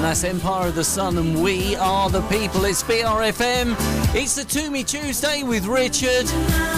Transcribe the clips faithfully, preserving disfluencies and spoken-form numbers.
That's Empire of the Sun and We Are the People. It's B R F M. It's the To Me Tuesday with Richard.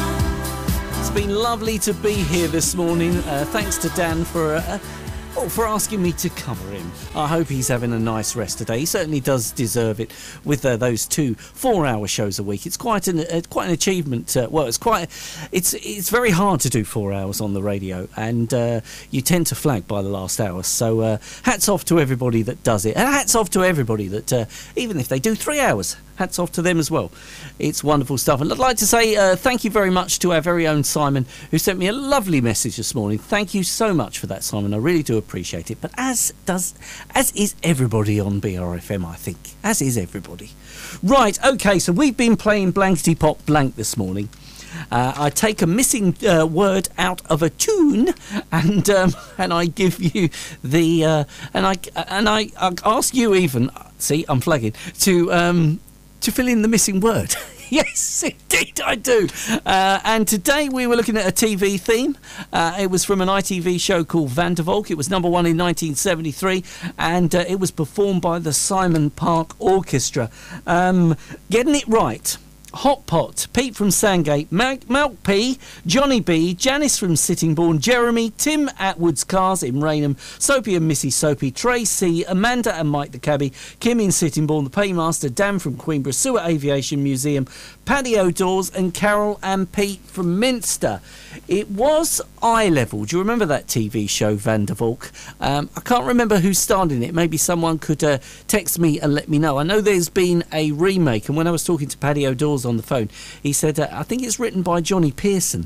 It's been lovely to be here this morning. Uh, thanks to Dan for uh, oh, for asking me to cover him. I hope he's having a nice rest today. He certainly does deserve it with uh, those two four-hour shows a week. It's quite an uh, quite an achievement. Uh, well, it's quite it's it's very hard to do four hours on the radio, and uh, you tend to flag by the last hour. So uh, hats off to everybody that does it, and hats off to everybody that uh, even if they do three hours. Hats off to them as well. It's wonderful stuff. And I'd like to say uh, thank you very much to our very own Simon, who sent me a lovely message this morning. Thank you so much for that, Simon. I really do appreciate it. But as does, as is everybody on B R F M, I think. As is everybody. Right, okay, so we've been playing Blankety Pop Blank this morning. Uh, I take a missing uh, word out of a tune, and um, and I give you the uh, and I and I, I ask you even. See, I'm flagging to. Um, to fill in the missing word. Yes, indeed I do. Uh, and today we were looking at a T V theme. Uh, it was from an I T V show called Van der Valk. It was number one in nineteen seventy-three, and uh, it was performed by the Simon Park Orchestra. Um, getting it right. Hot Pot, Pete from Sandgate, Malk P, Johnny B, Janice from Sittingbourne, Jeremy, Tim at Woods Cars in Raynham, Soapy and Missy Soapy, Tracy, Amanda and Mike the Cabbie, Kim in Sittingbourne, the Paymaster, Dan from Queenborough, Sewer Aviation Museum, Paddy O'Dawes and Carol and Pete from Minster. It was Eye Level. Do you remember that T V show, Van der Valk? Um, I can't remember who starred in it. Maybe someone could uh, text me and let me know. I know there's been a remake, and when I was talking to Paddy O'Dawes on the phone, he said, uh, I think it's written by Johnny Pearson.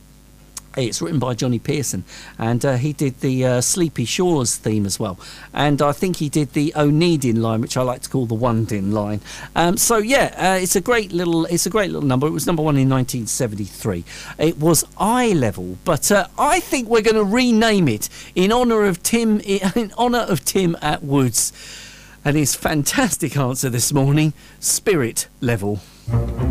It's written by Johnny Pearson, and uh, he did the uh, Sleepy Shores theme as well. And I think he did the O'Needin line, which I like to call the One-Din line. Um, so yeah, uh, it's a great little, it's a great little number. It was number one in nineteen seventy-three. It was Eye Level, but uh, I think we're going to rename it in honour of Tim, in honour of Tim at Woods, and his fantastic answer this morning: Spirit Level.